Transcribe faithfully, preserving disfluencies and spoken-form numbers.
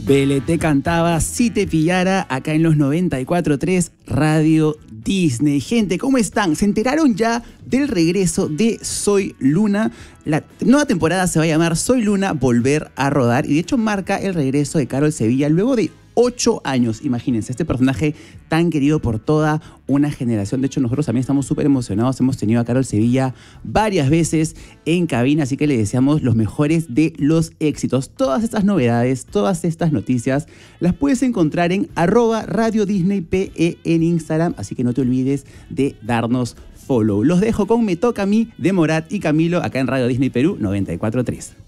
B L T cantaba Si te pillara acá en los noventa y cuatro punto tres Radio Disney. Gente, ¿cómo están? ¿Se enteraron ya del regreso de Soy Luna? La nueva temporada se va a llamar Soy Luna, Volver a Rodar, y de hecho marca el regreso de Carol Sevilla luego de ocho años. Imagínense, este personaje tan querido por toda una generación. De hecho, nosotros también estamos súper emocionados. Hemos tenido a Carol Sevilla varias veces en cabina, así que le deseamos los mejores de los éxitos. Todas estas novedades, todas estas noticias, las puedes encontrar en arroba Radio Disney P E en Instagram, así que no te olvides de darnos follow. Los dejo con Me Toca a Mí de Morat y Camilo acá en Radio Disney Perú noventa y cuatro punto tres.